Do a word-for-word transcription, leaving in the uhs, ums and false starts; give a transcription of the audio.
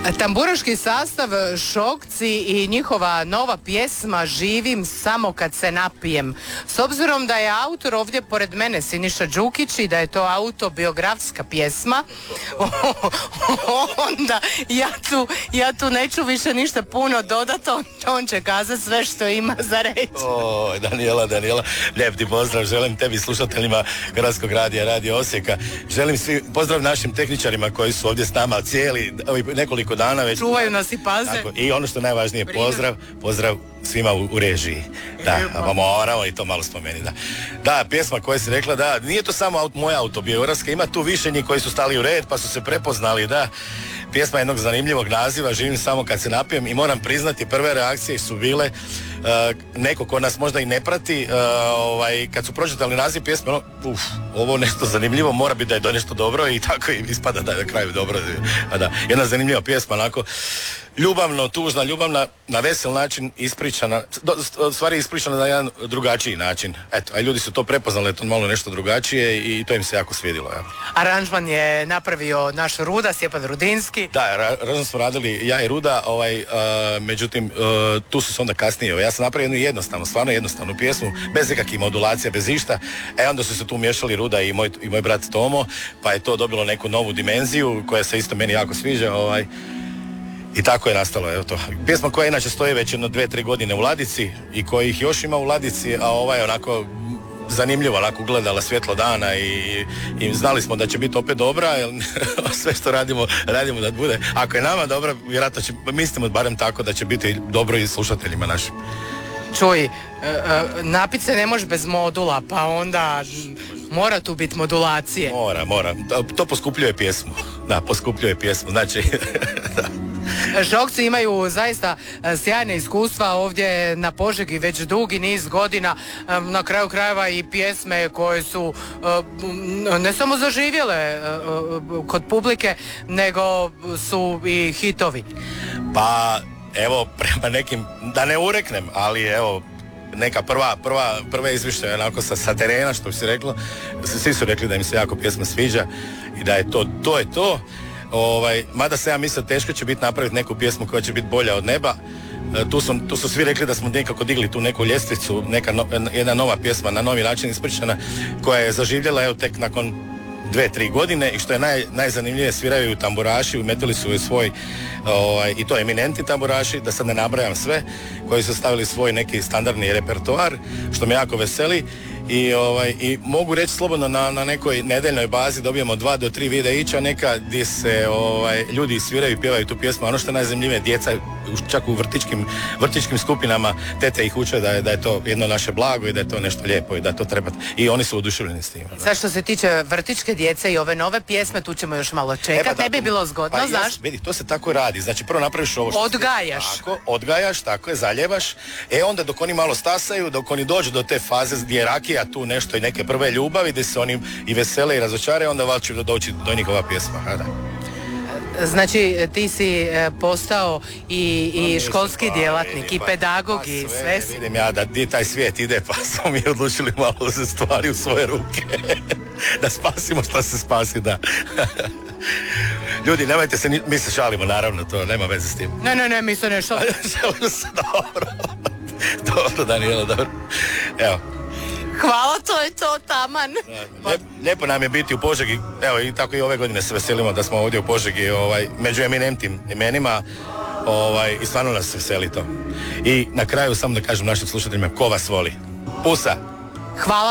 Tamburaški sastav Šokci i njihova nova pjesma Živim samo kad se napijem. S obzirom da je autor ovdje pored mene Siniša Đukić i da je to autobiografska pjesma, onda ja tu, ja tu neću više ništa puno dodati, on, on će kazati sve što ima za reći. O, Danijela, Danijela, lijep ti pozdrav, želim tebi slušateljima Gradskog radija, Radio Osijeka, želim svi, pozdrav našim tehničarima koji su ovdje s nama cijeli, nekoliko dana već. Čuvaju nas i paze. Tako, i ono što najvažnije, pozdrav, pozdrav svima u, u režiji. Da, pa moramo i to malo spomenuti, da. Da, pjesma koja si rekla, da, nije to samo aut, moja autobiografska, ima tu više njih koji su stali u red pa su se prepoznali, da. Pjesma jednog zanimljivog naziva, Živim samo kad se napijem, i moram priznati, prve reakcije su bile uh, neko ko nas možda i ne prati, uh, ovaj, kad su pročitali naziv pjesme, ono, uf, ovo nešto zanimljivo, mora biti da je do nešto dobro, i tako i ispada da je na kraju dobro. A da, jedna zanimljiva pjesma, onako ljubavno, tužna, ljubavna, na vesel način ispričana, do, stvari ispričana na jedan drugačiji način. Eto, a ljudi su to prepoznali, to malo nešto drugačije i to im se jako svidjelo. Ja. Aranžman je napravio naš Ruda, Stjepan Rudinski. Da, aranžman smo radili ja i Ruda, ovaj, uh, međutim, uh, tu su se onda kasnije, ja sam napravio jednu jednostavnu, stvarno jednostavnu pjesmu, bez nekakvih modulacija, bez išta, e onda su se tu miješali Ruda i moj, i moj brat Tomo, pa je to dobilo neku novu dimenziju, koja se isto meni jako sviđa, ovaj, i tako je nastalo, evo to. Pjesma koja inače stoji već jedno dve, tri godine u ladici i kojih još ima u ladici, a ova je onako zanimljivo, onako gledala svjetlo dana i, i znali smo da će biti opet dobra, jer sve što radimo, radimo da bude. Ako je nama dobra, vjerojatno će, mislimo barem tako da će biti dobro i slušateljima našim. Čuj, napit se ne može bez modula, pa onda mora tu biti modulacije. Mora, mora. To, to poskupljuje pjesmu. Da, poskupljuje pjesmu. Znači, da. Šokci imaju zaista sjajne iskustva ovdje na Požegi već dugi niz godina, na kraju krajeva i pjesme koje su ne samo zaživjele kod publike, nego su i hitovi. Pa evo, prema nekim, da ne ureknem, ali evo, neka prva, prva, prva izvišća onako sa, sa terena, što bi se reklo, svi su rekli da im se jako pjesma sviđa i da je to, to je to. Ovaj, mada se ja mislim teško će biti napraviti neku pjesmu koja će biti bolja od neba. E, tu, su, tu su svi rekli da smo nekako digli tu neku ljestvicu, neka no, jedna nova pjesma na novi način ispričana, koja je zaživjela evo tek nakon dve, tri godine, i što je naj, najzanimljivije, sviraju tamburaši, umetili su svoj, ovaj, i to eminentni tamburaši, da sad ne nabrajam sve, koji su stavili svoj neki standardni repertoar, što me jako veseli. I, ovaj, i mogu reći slobodno na, na nekoj nedeljnoj bazi dobijemo dva do tri videića neka gdje se ovaj, ljudi sviraju i pjevaju tu pjesmu. Ono što je najzanimljivije, djeca čak u vrtičkim, vrtičkim skupinama, tete ih uče da je, da je to jedno naše blago i da je to nešto lijepo i da to treba, i oni su oduševljeni s tim. Sad što se tiče vrtičke djece i ove nove pjesme, tu ćemo još malo čekati, e, pa, ne bi bilo zgodno, pa, znaš? Jes, vidi, to se tako radi, znači prvo napraviš ovo što odgajaš. Se, tako, odgajaš, tako je, zaljevaš, e onda dok oni malo stasaju, dok oni dođu do te faze gdje je rakija tu nešto i neke prve ljubavi, gdje se oni i vesele i razočare, onda val će doći do njih ova pjesma. A, da. Znači ti si postao i, i no, školski pa, djelatnik, vidi, i pedagog, pa, i sve, sve si. Vidim ja da di taj svijet ide, pa smo mi odlučili malo za stvari u svoje ruke. Da spasimo što se spasi, da. Ljudi, nemojte se, mi se šalimo, naravno, to nema veze s tim. Ne, ne, ne, mi se ne šalimo. Šalimo se, dobro. Dobro, Danijela, dobro. Evo. Hvala, to je to, taman. Lijep, lijepo nam je biti u Požegi, evo i tako i ove godine se veselimo da smo ovdje u Požegi, ovaj, među eminentnim imenima, ovaj, i stvarno nas veseli to. I na kraju samo da kažem našim slušateljima, ko vas voli. Pusa! Hvala.